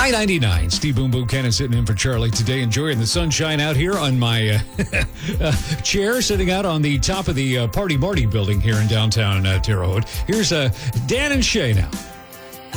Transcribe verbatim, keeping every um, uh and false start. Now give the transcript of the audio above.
nine ninety-nine. Steve Boom Boom Cannon sitting in for Charlie today, enjoying the sunshine out here on my uh, uh, chair, sitting out on the top of the uh, Party Marty building here in downtown uh, Terre Haute. Here's uh, Dan and Shay now.